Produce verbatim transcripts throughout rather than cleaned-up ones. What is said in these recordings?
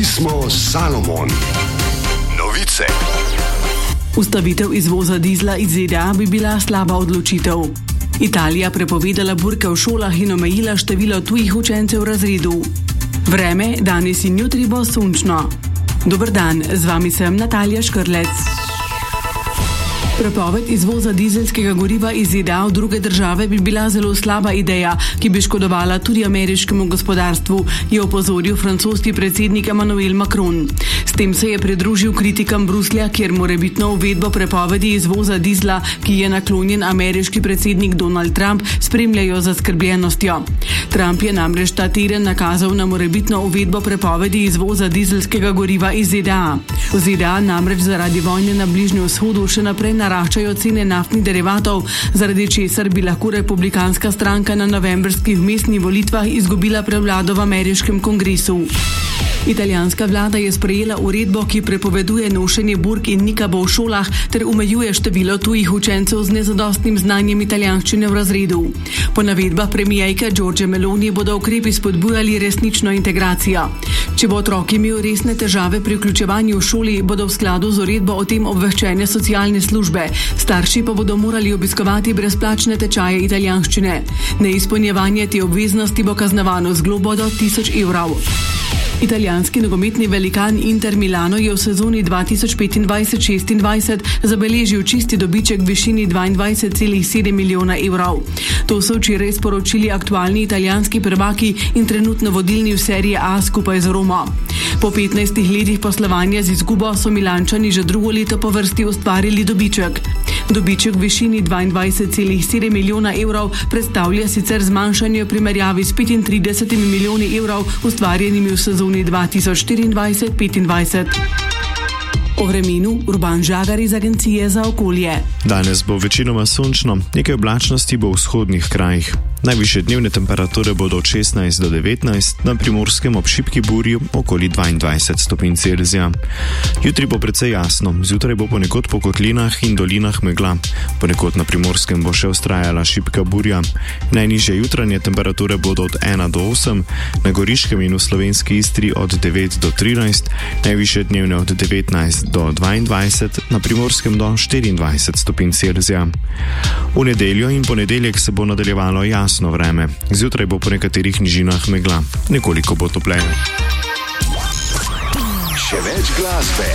smo Salomon. Novice. Ustavitev izvoza dizla iz Z D A bi bila slaba odločitev. Italija prepovedala burke v šolah in omejila število tujih učencev v razredu. Vreme danes in jutri bo sončno. Dober dan, z vami sem Natalija Škrlec. Prepoved izvoza dizelskega goriva iz Z D A v druge države bi bila zelo slaba ideja, ki bi škodovala tudi ameriškemu gospodarstvu, je opozoril francoski predsednik Emmanuel Macron. S tem se je pridružil kritikam Bruslja, kjer morebitno uvedbo prepovedi izvoza dizla, ki je naklonjen ameriški predsednik Donald Trump, spremljajo z zaskrbljenostjo. Trump je namreč ta teden nakazal na morebitno uvedbo prepovedi izvoza dizelskega goriva iz Z D A. V Z D A namreč zaradi vojne na Bližnjem vzhodu še naprej naraščajo cene naftnih derivatov, zaradi česar bi lahko republikanska stranka na novembrskih vmesnih volitvah izgubila prevlado v ameriškem kongresu. Italijanska vlada je sprejela uredbo, ki prepoveduje nošenje burk in nikabov v šolah ter omejuje število tujih učencev z nezadostnim znanjem italijanščine v razredu. Po navedbah premijejke Giorgie Meloni bodo ukrepi spodbujali resnično integracijo. Če bo otrok imel resne težave pri vključevanju v šoli, bodo v skladu z uredbo o tem obveščene socialne službe. Starši pa bodo morali obiskovati brezplačne tečaje italijanščine. Neizpolnjevanje te obveznosti bo kaznovano z globo do tisoč evrov. Italijanski nogometni velikan Inter Milano je v sezoni dva tisoč petindvajset šestindvajset zabeležil čisti dobiček v višini dvaindvajset celih sedem milijona evrov. To so včeraj sporočili aktualni italijanski prvaki in trenutno vodilni v seriji A skupaj z Romo. Po petnajstih letih poslovanja z izgubo so Milančani že drugo leto po vrsti ustvarili dobiček. Dobiček v višini dvaindvajset celih sedem milijona evrov predstavlja sicer zmanjšanje v primerjavi s petintridesetimi milijoni evrov ustvarjenimi v sezoni dva tisoč štiriindvajset petindvajset. O vremenu Urban Žagar iz Agencije za okolje. Danes bo večinoma sončno, nekaj oblačnosti bo v vzhodnih krajih. Najvišje dnevne temperature bodo od šestnajst do devetnajst, na Primorskem ob šibki burji okoli dvaindvajset stopinj Celzija. Jutri bo precej jasno, zjutraj bo ponekod po kotlinah in dolinah megla. Ponekod na Primorskem bo še vztrajala šibka burja. Najnižje jutranje temperature bodo od ena do osem, na Goriškem in v slovenski Istri od devet do trinajst, najvišje dnevne od devetnajst do dvaindvajset, na Primorskem do štiriindvajset stopinj Celzija. V nedeljo in ponedeljek se bo nadaljevalo jasno vreme. Zjutraj bo po nekaterih nižinah megla. Nekoliko bo topleje. Še več glasbe.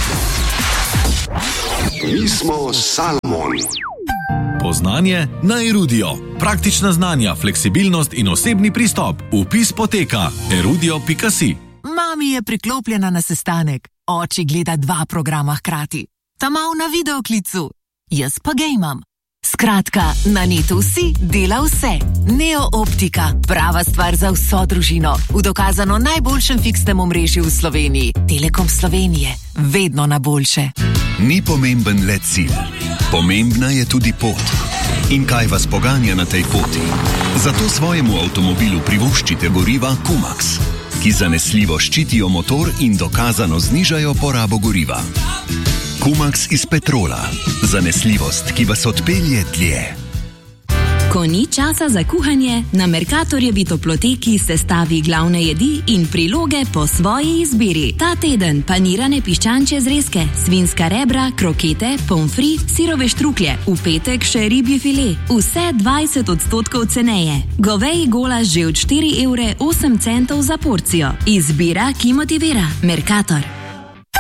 Mi smo Salomon. Poznanje na Erudio. Praktična znanja, fleksibilnost in osebni pristop. Vpis poteka erudio pika si. Mami je priklopljena na sestanek. Oči gleda dva programa hkrati. Ta mal na videoklicu. Jaz pa gejmam. Skratka, na netu si dela vse. Neo Optika, prava stvar za vso družino. V dokazano najboljšem fiksnem omrežju v Sloveniji. Telekom Slovenije. Vedno na boljše. Ni pomemben le cilj. Pomembna je tudi pot. In kaj vas poganja na tej poti? Zato svojemu avtomobilu privoščite goriva Kumax, ki zanesljivo ščitijo motor in dokazano znižajo porabo goriva. Kumax iz petrola. Zanesljivost, ki vas odpelje dlje. Ko ni časa za kuhanje, na Mercatorjevi toploteki sestavi glavne jedi in priloge po svoji izbiri. Ta teden panirane piščančje zrezke, svinjska rebra, krokete, pomfri, sirove štruklje, v petek še ribji file. Vse dvajset odstotkov ceneje. Goveji golaž že od štiri evre osem centov za porcijo. Izbira, ki motivira. Mercator.